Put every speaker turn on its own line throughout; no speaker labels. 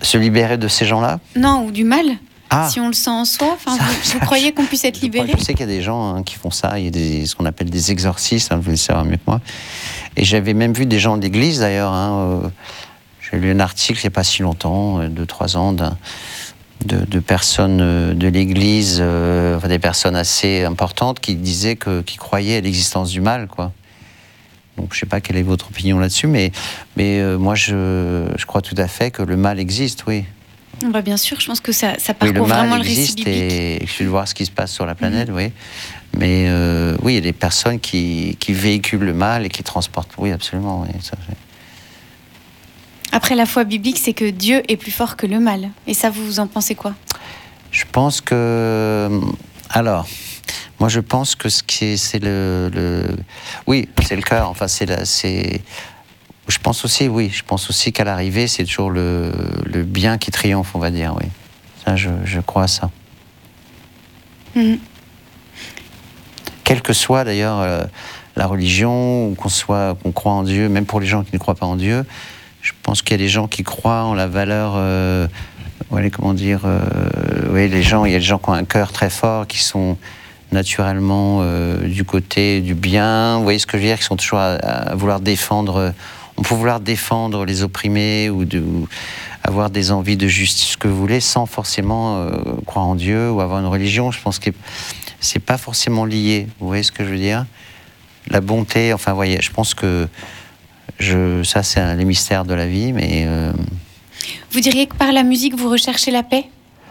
Se libérer de ces gens-là?
Non, ou du mal.
Ah.
Si on le sent en soi, enfin, vous croyez qu'on puisse être libéré?
Je sais qu'il y a des gens qui font ça, il y a ce qu'on appelle des exorcistes, vous le savez mieux que moi. Et j'avais même vu des gens d'église d'ailleurs. J'ai lu un article il n'y a pas si longtemps, 2-3 ans, de personnes de l'église, des personnes assez importantes qui disaient qui croyaient à l'existence du mal, quoi. Donc je ne sais pas quelle est votre opinion là-dessus, mais moi je crois tout à fait que le mal existe, oui.
Bah bien sûr, je pense que ça parcourt vraiment le récit biblique.
Et je suis de voir ce qui se passe sur la planète, oui. Mais oui, il y a des personnes qui véhiculent le mal et qui transportent. Oui, absolument. Oui, ça,
après, la foi biblique, c'est que Dieu est plus fort que le mal. Et ça, vous en pensez quoi?
Je pense que... Alors, moi, je pense que c'est oui, c'est le cœur. Enfin, je pense aussi qu'à l'arrivée, c'est toujours le bien qui triomphe, on va dire, oui. Ça, je crois à ça.
Mmh.
Quelle que soit, d'ailleurs, la religion, ou qu'on croit en Dieu, même pour les gens qui ne croient pas en Dieu, je pense qu'il y a des gens qui croient en la valeur... comment dire... oui, il y a des gens qui ont un cœur très fort, qui sont naturellement du côté du bien. Vous voyez ce que je veux dire? Qui sont toujours à vouloir défendre... On peut vouloir défendre les opprimés ou avoir des envies de justice, ce que vous voulez, sans forcément croire en Dieu ou avoir une religion. Je pense que c'est pas forcément lié. Vous voyez ce que je veux dire? La bonté, enfin, vous voyez, je pense que ça, c'est les mystères de la vie, mais...
Vous diriez que par la musique, vous recherchez la paix?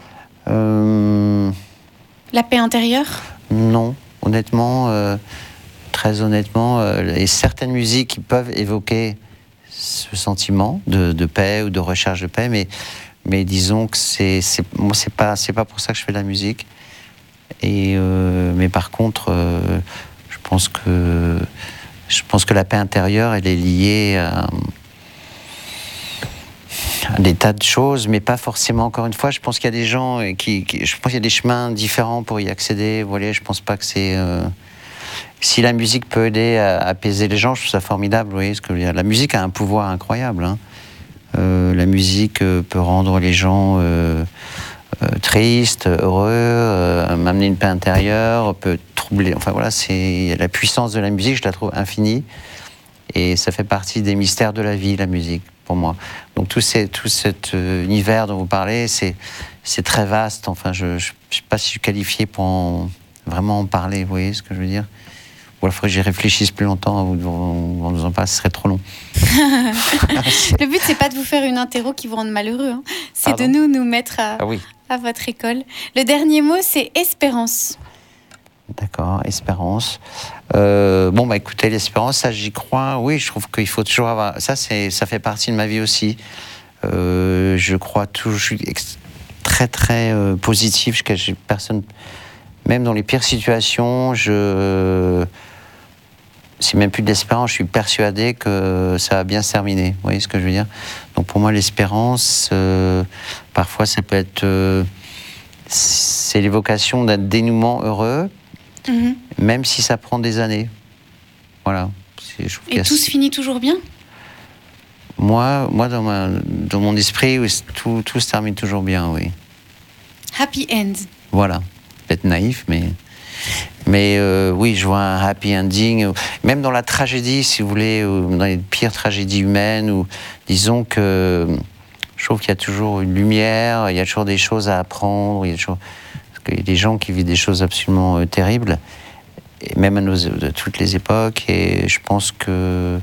La paix intérieure? Non,
honnêtement, très honnêtement, et certaines musiques qui peuvent évoquer ce sentiment de paix ou de recherche de paix, mais disons que moi, c'est pas pour ça que je fais de la musique. Mais par contre, je pense que la paix intérieure, elle est liée à des tas de choses, mais pas forcément, encore une fois, je pense qu'il y a des gens je pense qu'il y a des chemins différents pour y accéder. Vous voyez, je pense pas que c'est... Si la musique peut aider à apaiser les gens, je trouve ça formidable, vous voyez ce que je veux dire. La musique a un pouvoir incroyable, hein. La musique peut rendre les gens tristes, heureux, m'amener une paix intérieure, peut troubler, enfin voilà, la puissance de la musique, je la trouve infinie, et ça fait partie des mystères de la vie, la musique, pour moi. Donc tout cet univers dont vous parlez, c'est très vaste, enfin je ne sais pas si je suis qualifié pour vraiment en parler, vous voyez ce que je veux dire? Ou alors il faudrait que j'y réfléchisse plus longtemps, on nous en passe, ce serait trop long.
Le but, c'est pas de vous faire une interro qui vous rende malheureux, hein. C'est de nous mettre à votre école. Le dernier mot, c'est espérance.
D'accord, espérance. Écoutez, l'espérance, ça j'y crois. Oui, je trouve qu'il faut toujours avoir... Ça fait partie de ma vie aussi. Je crois toujours... Je suis très, très positif. Personne... Même dans les pires situations, c'est même plus de l'espérance, je suis persuadé que ça va bien se terminer. Vous voyez ce que je veux dire? Donc pour moi, l'espérance, parfois ça peut être... c'est l'évocation d'un dénouement heureux, même si ça prend des années. Voilà.
Et tout se finit toujours bien?
Moi dans mon esprit, tout se termine toujours bien, oui.
Happy end.
Voilà. Peut-être naïf, mais oui, je vois un happy ending, même dans la tragédie, si vous voulez, dans les pires tragédies humaines, ou disons que je trouve qu'il y a toujours une lumière, il y a toujours des choses à apprendre, parce qu'il y a des gens qui vivent des choses absolument terribles, et même de toutes les époques, et je pense que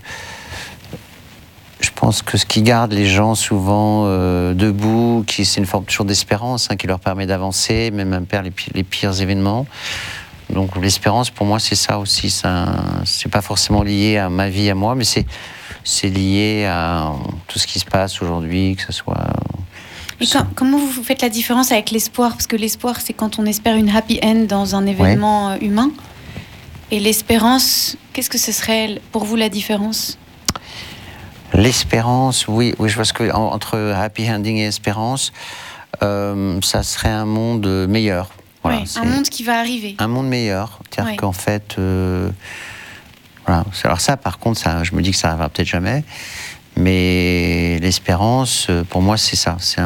ce qui garde les gens souvent debout, c'est une forme toujours d'espérance, qui leur permet d'avancer, même à perdre les pires événements. Donc l'espérance, pour moi, c'est ça aussi. C'est pas forcément lié à ma vie, à moi, mais c'est lié à tout ce qui se passe aujourd'hui, que ce soit...
Et comment vous faites la différence avec l'espoir? Parce que l'espoir, c'est quand on espère une happy end dans un événement humain. Et l'espérance, qu'est-ce que ce serait pour vous la différence?
L'espérance, oui, je vois ce que entre happy ending et espérance, ça serait un monde meilleur. Voilà,
un monde qui va arriver.
Un monde meilleur, c'est-à-dire qu'en fait, voilà. Alors ça, par contre, je me dis que ça n'arrivera peut-être jamais, mais l'espérance, pour moi, c'est ça. C'est